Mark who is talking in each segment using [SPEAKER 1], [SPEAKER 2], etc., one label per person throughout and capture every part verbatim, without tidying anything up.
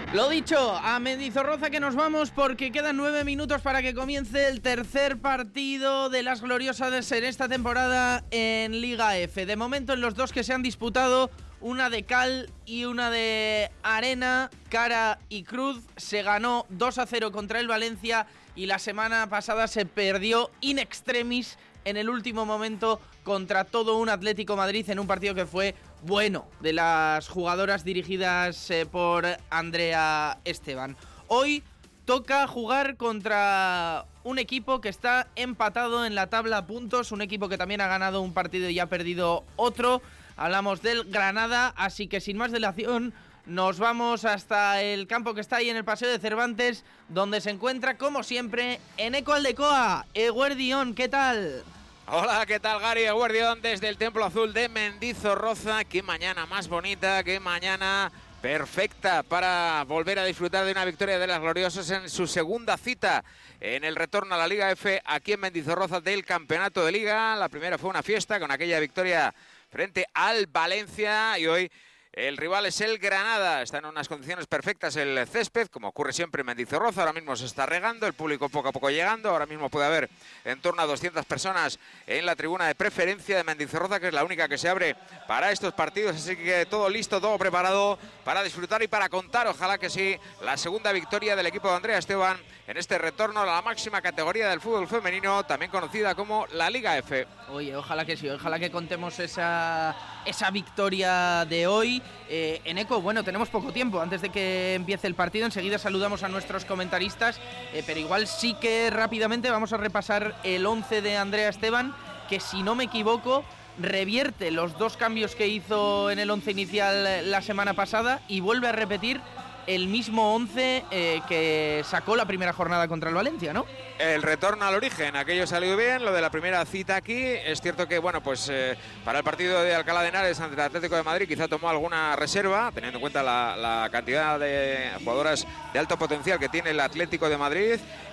[SPEAKER 1] Lo dicho, a Mendizorroza que nos vamos porque quedan nueve minutos para que comience el tercer partido de las gloriosas en esta temporada en Liga F. De momento en los dos que se han disputado, una de cal y una de arena, cara y cruz, se ganó dos a cero contra el Valencia y la semana pasada se perdió in extremis en el último momento contra todo un Atlético Madrid en un partido que fue bueno de las jugadoras dirigidas eh, por Andrea Esteban. Hoy toca jugar contra un equipo que está empatado en la tabla a puntos, un equipo que también ha ganado un partido y ha perdido otro. Hablamos del Granada, así que sin más dilación nos vamos hasta el campo que está ahí en el Paseo de Cervantes, donde se encuentra, como siempre, Eneko Aldekoa. Eguerdión, ¿qué tal?
[SPEAKER 2] Hola, ¿qué tal, Gary? Eguerdión desde el Templo Azul de Mendizorroza. Qué mañana más bonita, qué mañana perfecta para volver a disfrutar de una victoria de las gloriosas en su segunda cita en el retorno a la Liga F aquí en Mendizorroza del Campeonato de Liga. La primera fue una fiesta con aquella victoria frente al Valencia y hoy el rival es el Granada. Está en unas condiciones perfectas el césped, como ocurre siempre en Mendizorroza. Ahora mismo se está regando, el público poco a poco llegando. Ahora mismo puede haber en torno a doscientas personas en la tribuna de preferencia de Mendizorroza, que es la única que se abre para estos partidos. Así que todo listo, todo preparado para disfrutar y para contar, ojalá que sí, la segunda victoria del equipo de Andrea Esteban en este retorno a la máxima categoría del fútbol femenino, también conocida como la Liga F.
[SPEAKER 1] Oye, ojalá que sí, ojalá que contemos esa, esa victoria de hoy. Eh, Eneko, bueno, tenemos poco tiempo antes de que empiece el partido, enseguida saludamos a nuestros comentaristas, eh, pero igual sí que rápidamente vamos a repasar el once de Andrea Esteban, que si no me equivoco revierte los dos cambios que hizo en el once inicial la semana pasada y vuelve a repetir el mismo once eh, que sacó la primera jornada contra el Valencia, ¿no?
[SPEAKER 2] El retorno al origen, aquello salió bien, lo de la primera cita aquí. Es cierto que, bueno, pues eh, para el partido de Alcalá de Henares ante el Atlético de Madrid quizá tomó alguna reserva, teniendo en cuenta la, la cantidad de jugadoras de alto potencial que tiene el Atlético de Madrid,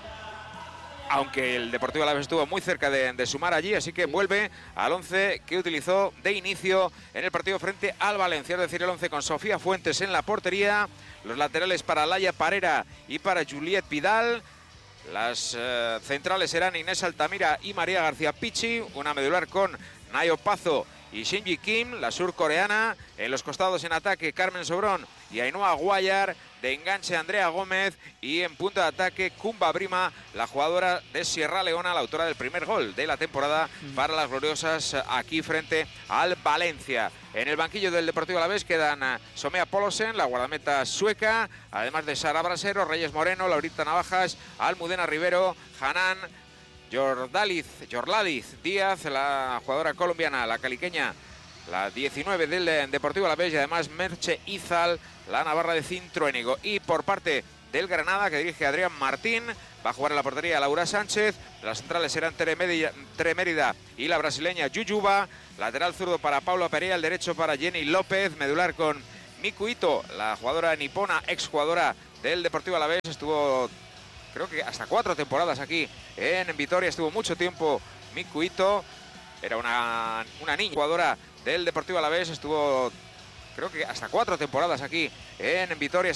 [SPEAKER 2] aunque el Deportivo Alavés estuvo muy cerca de, de sumar allí, así que vuelve al once que utilizó de inicio en el partido frente al Valencia, es decir, el once con Sofía Fuentes en la portería, los laterales para Laia Parera y para Juliette Vidal, las eh, centrales serán Inés Altamira y María García Pichi, una medular con Nayo Pazo y Shinji Kim, la surcoreana, en los costados en ataque Carmen Sobrón y Ainhoa Guayar, de enganche Andrea Gómez y en punto de ataque Kumba Brima, la jugadora de Sierra Leona, la autora del primer gol de la temporada para las gloriosas aquí frente al Valencia. En el banquillo del Deportivo Alavés quedan Somea Polosen, la guardameta sueca, además de Sara Brasero, Reyes Moreno, Laurita Navajas, Almudena Rivero, Hanan Jordaliz, Jorladiz Díaz, la jugadora colombiana, la caliqueña, la diecinueve del Deportivo Alavés, y además Merche Izal, la navarra de Cintruénigo. Y por parte del Granada, que dirige Adrián Martín, va a jugar en la portería Laura Sánchez, las centrales serán Tere Mérida y la brasileña Yuyuba, lateral zurdo para Paula Perea, el derecho para Jenny López, medular con Miku Ito, la jugadora nipona, exjugadora del Deportivo Alavés, estuvo creo que hasta cuatro temporadas aquí en Vitoria, estuvo mucho tiempo Miku Ito, era una, una niña jugadora del Deportivo Alavés, estuvo creo que hasta cuatro temporadas aquí en Vitoria.